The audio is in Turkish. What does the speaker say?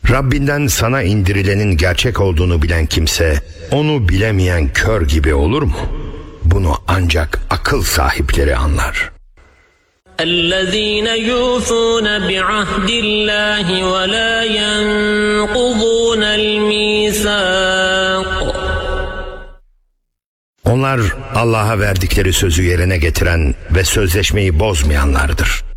Rabbinden sana indirilenin gerçek olduğunu bilen kimse, onu bilemeyen kör gibi olur mu? Bunu ancak akıl sahipleri anlar. اَلَّذ۪ينَ يُوفُونَ بِعَهْدِ اللّٰهِ وَلَا يَنْقُضُونَ الْمِيثَاقَ. Onlar Allah'a verdikleri sözü yerine getiren ve sözleşmeyi bozmayanlardır.